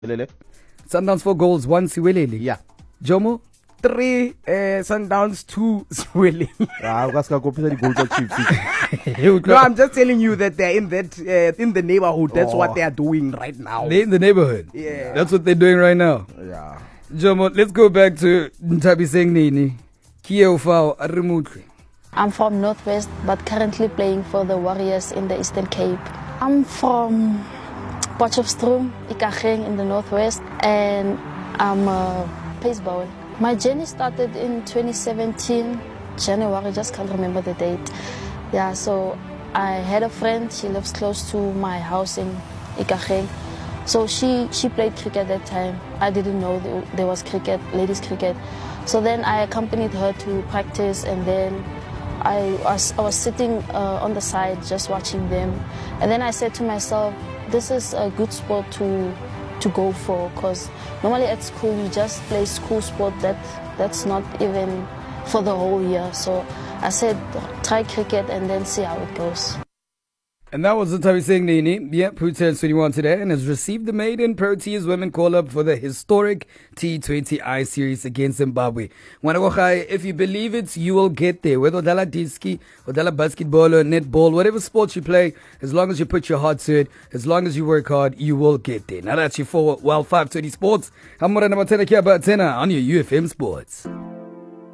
Lele? Sundowns 4 goals, 1 Siwelele. Yeah. Jomo? 3 Sundowns, 2 Swelling. The goals of Chiefs. No, I'm just telling you that they're in the neighborhood. That's what they are doing right now. They're in the neighborhood. Yeah. That's what they're doing right now. Yeah. Jomo, let's go back to Nthabiseng Nini. Kiefao Arimutri. I'm from Northwest, but currently playing for the Warriors in the Eastern Cape. I'm from Potchefstroom, Ikageng in the Northwest, and I'm a pace bowler. My journey started in 2017, January, just can't remember the date. Yeah, so I had a friend, she lives close to my house in Ikageng. So she played cricket at that time. I didn't know there was cricket, ladies cricket. So then I accompanied her to practice, and then I was sitting on the side just watching them. And then I said to myself, this is a good sport to go for, because normally at school you just play school sport that's not even for the whole year. So I said, try cricket and then see how it goes. And that was Nthabiseng Nini. Yep, who turns 21 today and has received the maiden Proteas women call-up for the historic T20I series against Zimbabwe. Wanagochai, if you believe it, you will get there. Whether dala diski, or dala basketball, or netball, whatever sport you play, as long as you put your heart to it, as long as you work hard, you will get there. Now that's your 520 Sports. I'm Morena Matena Kia Batena on your UFM Sports.